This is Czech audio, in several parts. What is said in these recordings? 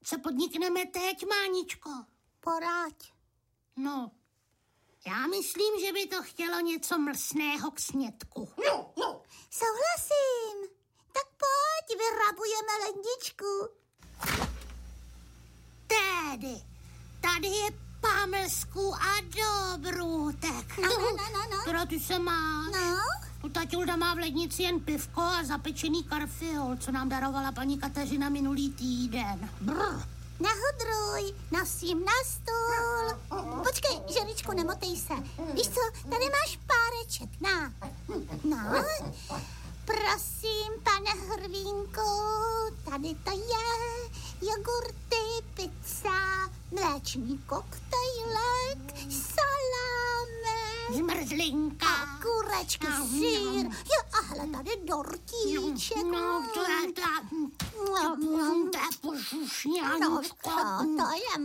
Co podnikneme teď, Máničko? Poraď. No, já myslím, že by to chtělo něco mlsného k snědku. Souhlasím. Tak pojď, vyrabujeme ledničku. Tady je pamlsku a dobrůtek. No. Která ty se máš? No? Tu taťulda má v lednici jen pivko a zapečený karfiol, co nám darovala paní Kateřina minulý týden. Brr. Nehudruj, nosím na stůl. Počkej, ženičku, nemotej se. Víš co, tady máš páreček, na. No, prosím, pane Hrvínku, tady to je. Jogurty, pizza, mléčný koktejlek, saláme, Zmrzlinka. a kurečky, sýr. Jo, a hle, tady dortíček. No, to je ta... To je pošušňáníčko. To je...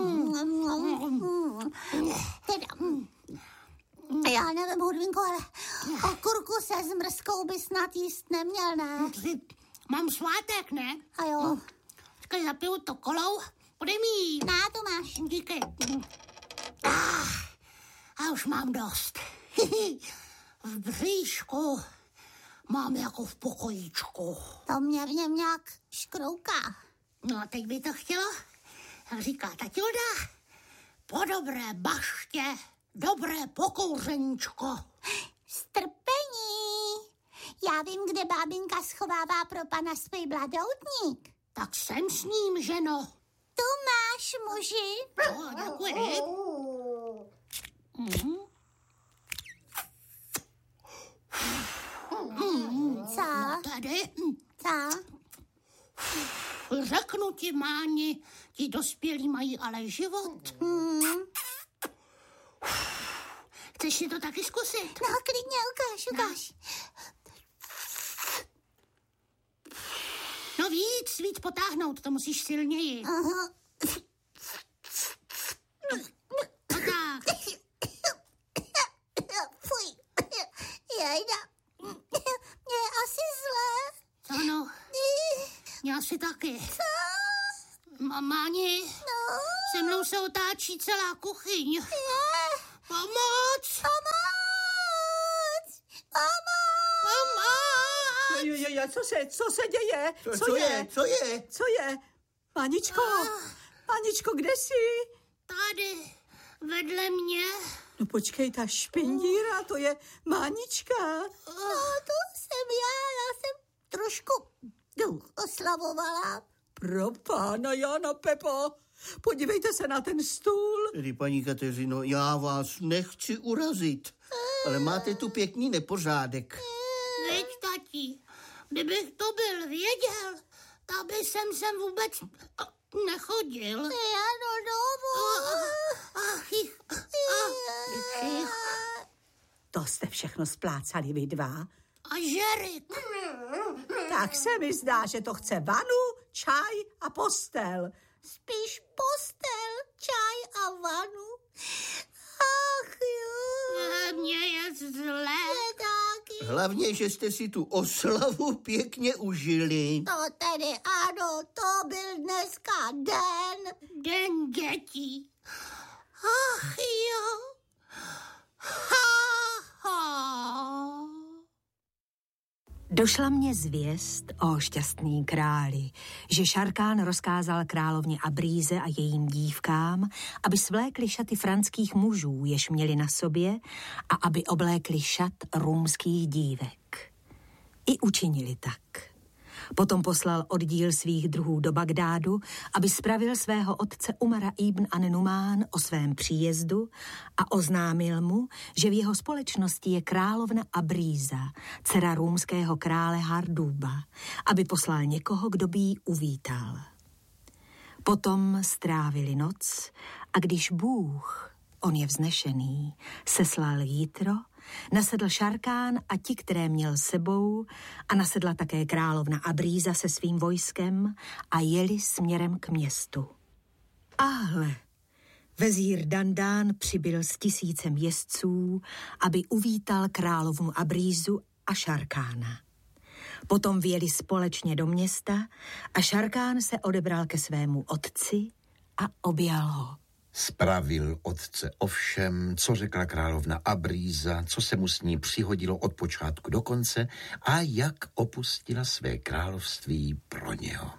Teda... Já nevím, Hudvínko, ale okurku se zmrzkou by snad jíst neměl, ne? Mám svátek, ne? A jo. Počkej, zapiju to kolou. Podej mi jí. Na, tu máš. Díky. A už mám dost. V bříšku mám jako v pokojíčku. To mě v něm nějak škrouká. No a teď by to chtělo, jak říká taťulda, po dobré baště, dobré pokouřeníčko. Strpení. Já vím, kde bábinka schovává pro pana svůj bladoutník. Tak jsem s ním, ženo. Tu máš, muži. Děkuji. Co? No tady. Co? Řeknu ti, Máni, ti dospělí mají ale život. Chceš si to taky zkusit? No, klidně, ukáž. No víc potáhnout, to musíš silněji. Aha. No tak. Fuj. Jejda. Mě je asi zlé. Ano, já si taky. Co? Máni, No? se mnou se otáčí celá kuchyň. Je. Pomoc! Co se děje? Co je? Paničko, kde jsi? Tady, vedle mě. No počkej, ta špindíra, to je Mánička. No, to jsem já jsem trošku oslavovala. Pro pána Jana Pepo, podívejte se na ten stůl. Tedy, paní Kateřino, já vás nechci urazit, ale máte tu pěkný nepořádek. Veď, tati, kdybych to byl věděl, tak by jsem sem vůbec nechodil. Jano, domů. To jste všechno splácali vy dva. A Žerik. Tak se mi zdá, že to chce vanu, čaj a postel. Spíš postel, čaj a vanu. Ach jo. Mně je zlé. Je taky. Hlavně, že jste si tu oslavu pěkně užili. To tedy ano, to byl dneska den. Den dětí. Ach jo. Došla mě zvěst, o šťastný králi, že Šarkán rozkázal královně Abríze a jejím dívkám, aby svlékli šaty franských mužů, jež měli na sobě, a aby oblékli šat růmských dívek. I učinili tak. Potom poslal oddíl svých druhů do Bagdádu, aby spravil svého otce Umara ibn an-Numán o svém příjezdu a oznámil mu, že v jeho společnosti je královna Abríza, dcera růmského krále Hardúba, aby poslal někoho, kdo by ji uvítal. Potom strávili noc a když Bůh, on je vznešený, seslal jítro, nasedl Šarkán a ti, které měl sebou, a nasedla také královna Abríza se svým vojskem a jeli směrem k městu. A hle, vezír Dandán přibyl s 1000 jezdců, aby uvítal královnu Abrízu a Šarkána. Potom vyjeli společně do města a Šarkán se odebral ke svému otci a objal ho. Spravil otce o všem, co řekla královna Abríza, co se mu s ní přihodilo od počátku do konce a jak opustila své království pro něho.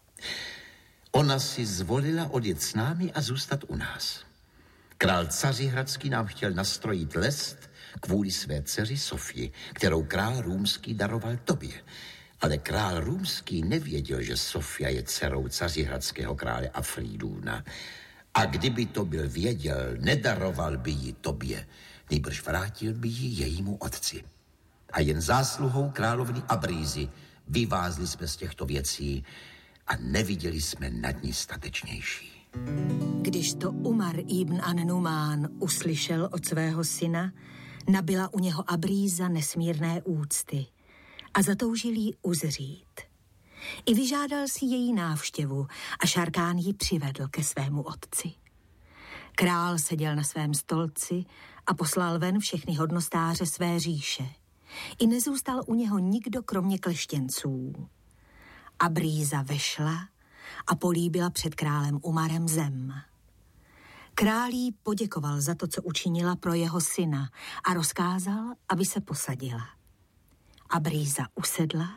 Ona si zvolila odjet s námi a zůstat u nás. Král Cařihradský nám chtěl nastrojit lest kvůli své dceři Sofii, kterou král Růmský daroval tobě. Ale král Růmský nevěděl, že Sofia je dcerou cařihradského krále Afrídúna. A kdyby to byl věděl, nedaroval by ji tobě, nýbrž vrátil by ji jejímu otci. A jen zásluhou královny Abrízy vyvázli jsme z těchto věcí a neviděli jsme nad ní statečnější. Když to Umar ibn an-Numán uslyšel od svého syna, nabyla u něho Abríza nesmírné úcty a zatoužil jí uzřít. I vyžádal si její návštěvu a Šarkán ji přivedl ke svému otci. Král seděl na svém stolci a poslal ven všechny hodnostáře své říše. I nezůstal u něho nikdo kromě kleštěnců. Abríza vešla a políbila před králem Umarem zem. Král jí poděkoval za to, co učinila pro jeho syna a rozkázal, aby se posadila. Abríza usedla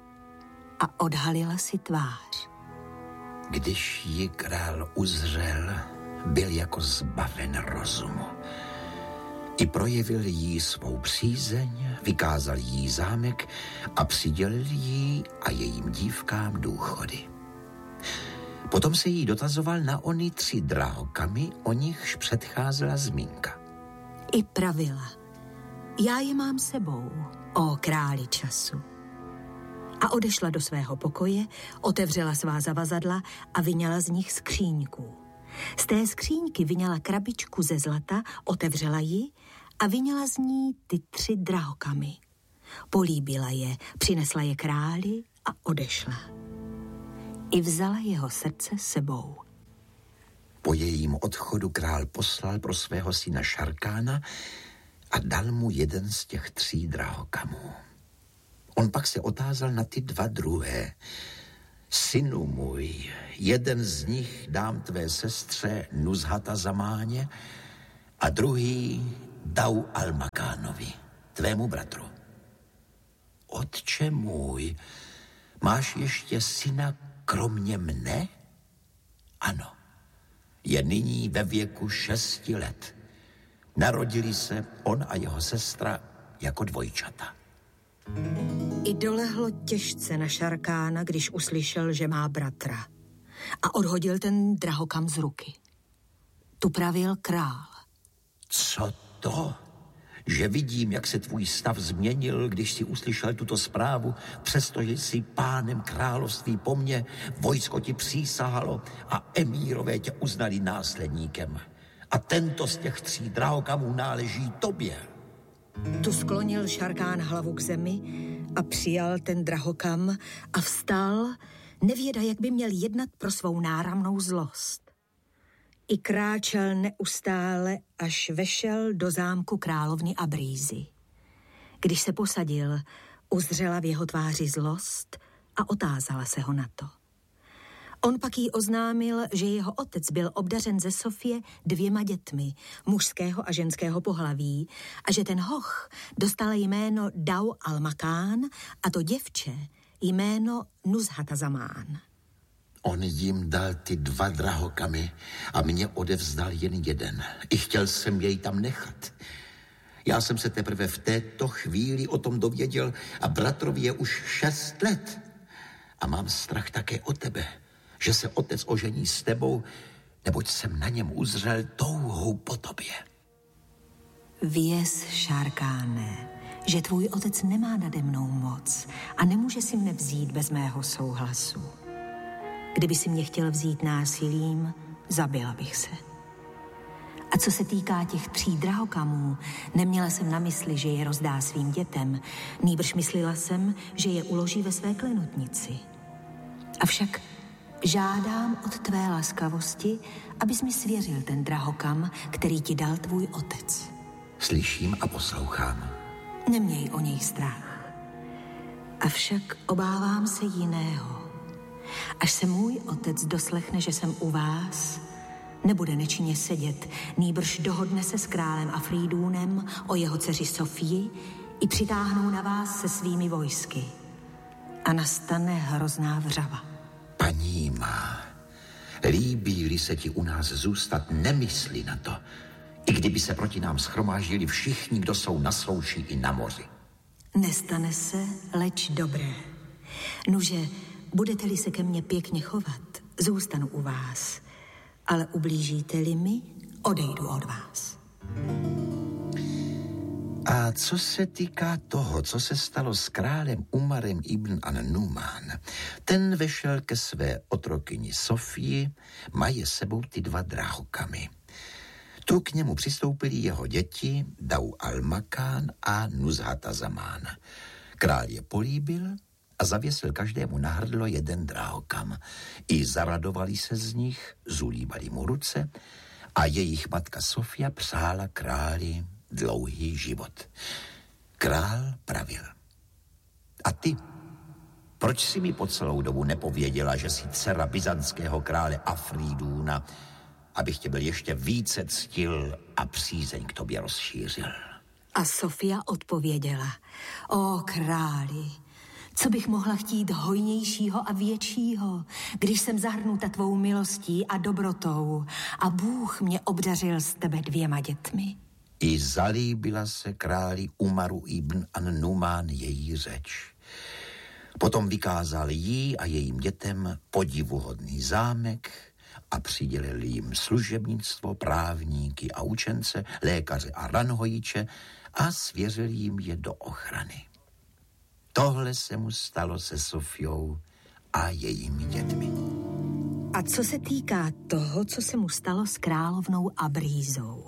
a odhalila si tvář. Když ji král uzřel, byl jako zbaven rozumu. I projevil jí svou přízeň, vykázal jí zámek a přidělil jí a jejím dívkám důchody. Potom se jí dotazoval na ony 3 drahokamy, o nichž předcházela zmínka. I pravila, já je mám sebou, ó králi času. A odešla do svého pokoje, otevřela svá zavazadla a vyňala z nich skříňku. Z té skříňky vyňala krabičku ze zlata, otevřela ji a vyňala z ní ty 3 drahokamy. Políbila je, přinesla je králi a odešla. I vzala jeho srdce sebou. Po jejím odchodu král poslal pro svého syna Šarkána a dal mu jeden z těch 3 drahokamů. On pak se otázal na ty 2 druhé. Synu můj, jeden z nich dám tvé sestře Nuzhata Zamáně a druhý Dau Al-Makánovi, tvému bratru. Otče můj, máš ještě syna kromě mne? Ano, je nyní ve věku 6 let. Narodili se on a jeho sestra jako dvojčata. I dolehlo těžce na Šarkána, když uslyšel, že má bratra. A odhodil ten drahokam z ruky. Tu pravil král. Co to? Že vidím, jak se tvůj stav změnil, když si uslyšel tuto zprávu, přestože jsi pánem království po mně, vojsko ti přísahalo a emírové tě uznali následníkem. A tento z těch 3 drahokamů náleží tobě. Tu sklonil Šarkán hlavu k zemi a přijal ten drahokam a vstal, nevěda, jak by měl jednat pro svou náramnou zlost. I kráčel neustále, až vešel do zámku královny Abrízy. Když se posadil, uzřela v jeho tváři zlost a otázala se ho na to. On pak jí oznámil, že jeho otec byl obdařen ze Sofie 2 dětmi, mužského a ženského pohlaví, a že ten hoch dostal jméno Dau Al-Makán a to děvče jméno Nuzhata Zamán. On jim dal ty 2 drahokamy a mě odevzdal jen jeden. I chtěl jsem jej tam nechat. Já jsem se teprve v této chvíli o tom dověděl a bratrovi je už 6 let. A mám strach také o tebe, že se otec ožení s tebou, neboť jsem na něm uzřel touhou po tobě. Věz, Šarkáne, že tvůj otec nemá nade mnou moc a nemůže si mne vzít bez mého souhlasu. Kdyby si mě chtěl vzít násilím, zabila bych se. A co se týká těch 3 drahokamů, neměla jsem na mysli, že je rozdá svým dětem, nýbrž myslela jsem, že je uloží ve své klenotnici. Avšak žádám od tvé laskavosti, abys mi svěřil ten drahokam, který ti dal tvůj otec. Slyším a poslouchám. Neměj o něj strach. Avšak obávám se jiného. Až se můj otec doslechne, že jsem u vás, nebude nečinně sedět, nýbrž dohodne se s králem Afrídúnem o jeho dceři Sofii i přitáhnou na vás se svými vojsky. A nastane hrozná vřava. Paní má, líbí-li se ti u nás zůstat, nemyslí na to. I kdyby se proti nám shromáždili všichni, kdo jsou na souši i na moři. Nestane se, leč dobré. Nuže, budete-li se ke mně pěkně chovat, zůstanu u vás. Ale ublížíte-li mi, odejdu od vás. A co se týká toho, co se stalo s králem Umarem ibn an-Numán, ten vešel ke své otrokyni Sofii, maje sebou ty 2 drahokamy. Tu k němu přistoupili jeho děti, Dau al-Makán a Nuzhata Zamán. Král je políbil a zavěsil každému na hrdlo 1 drahokam. I zaradovali se z nich, zulíbali mu ruce a jejich matka Sofia přála králi dlouhý život. Král pravil: a ty, proč si mi po celou dobu nepověděla, že jsi dcera byzantského krále Afrídúna, abych tě byl ještě více ctil a přízeň k tobě rozšířil? A Sofia odpověděla: O králi, co bych mohla chtít hojnějšího a většího, když jsem zahrnuta tvou milostí a dobrotou a Bůh mě obdařil z tebe 2 dětmi. I zalíbila se králi Umaru ibn an-Numán její řeč. Potom vykázal jí a jejím dětem podivuhodný zámek a přidělil jim služebnictvo, právníky a učence, lékaře a ranhojiče a svěřil jim je do ochrany. Tohle se mu stalo se Sofiou a jejími dětmi. A co se týká toho, co se mu stalo s královnou Abrízou.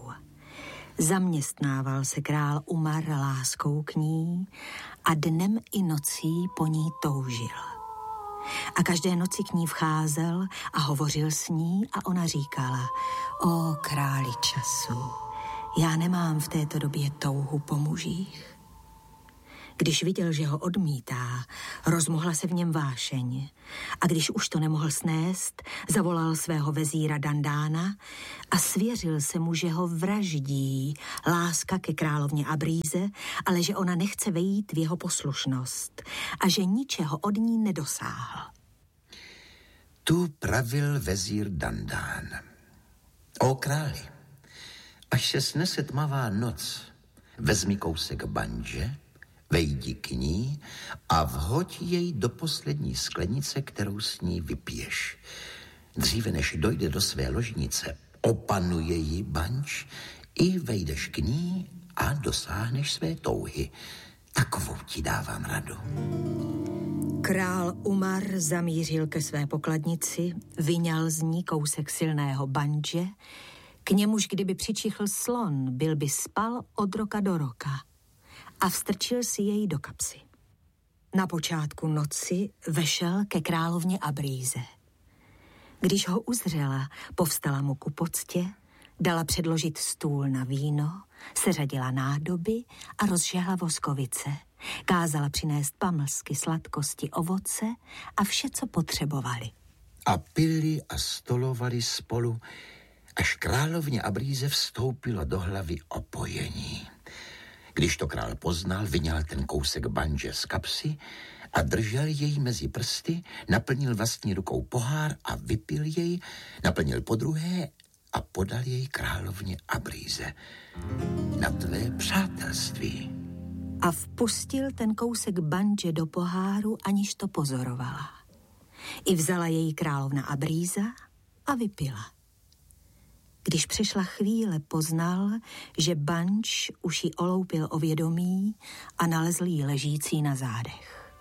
Zaměstnával se král Umar láskou k ní a dnem i nocí po ní toužil. A každé noci k ní vcházel a hovořil s ní a ona říkala: O králi času, já nemám v této době touhu po mužích. Když viděl, že ho odmítá, rozmohla se v něm vášeň. A když už to nemohl snést, zavolal svého vezíra Dandána a svěřil se mu, že ho vraždí láska ke královně Abríze, ale že ona nechce vejít v jeho poslušnost a že ničeho od ní nedosáhl. Tu pravil vezír Dandán: O králi, až se snese tmavá noc, vezmi kousek bandže, vejdi k ní a vhoď jej do poslední sklenice, kterou s ní vypiješ. Dříve než dojde do své ložnice, opanuje ji bandž, i vejdeš k ní a dosáhneš své touhy. Takovou ti dávám radu. Král Umar zamířil ke své pokladnici, vyňal z ní kousek silného bandže, k němuž kdyby přičichl slon, byl by spal od roka do roka, a vstrčil si jej do kapsy. Na počátku noci vešel ke královně Abríze. Když ho uzřela, povstala mu ku poctě, dala předložit stůl na víno, seřadila nádoby a rozžehla voskovice. Kázala přinést pamlsky, sladkosti, ovoce a vše, co potřebovali. A pili a stolovali spolu, až královně Abríze vstoupilo do hlavy opojení. Když to král poznal, vyňal ten kousek bandže z kapsy a držel jej mezi prsty, naplnil vlastní rukou pohár a vypil jej, naplnil podruhé a podal jej královně Abríze. Na tvé přátelství. A vpustil ten kousek bandže do poháru, aniž to pozorovala. I vzala jej královna Abríza a vypila. Když přešla chvíle, poznal, že bandž už ji oloupil o vědomí a nalezl ji ležící na zádech.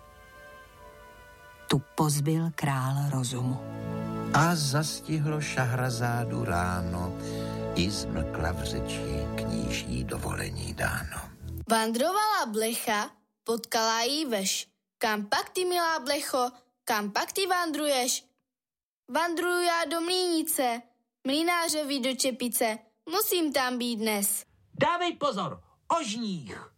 Tu pozbyl král rozumu. A zastihlo Šahrazádu ráno, i zmlkla v řeči kníží dovolení dáno. Vandrovala blecha, potkala jí veš. Kam pak ty, milá blecho, kam pak ty vandruješ? Vandruju já do mlýnice, mlynářovi do čepice, musím tam být dnes. Dávej pozor, ožních!